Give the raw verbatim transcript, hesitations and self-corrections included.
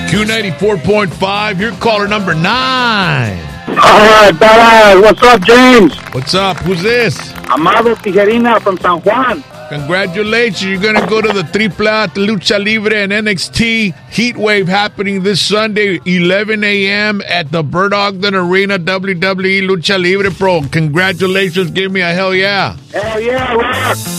Q ninety-four point five, you're caller number nine. All right, badass. What's up, James? What's up? Who's this? Amado Tijerina from San Juan. Congratulations. You're going to go to the Tripla Lucha Libre and N X T Heat Wave happening this Sunday, eleven a.m. at the Bert Ogden Arena, W W E Lucha Libre Pro. Congratulations. Give me a hell yeah. Hell yeah, rock.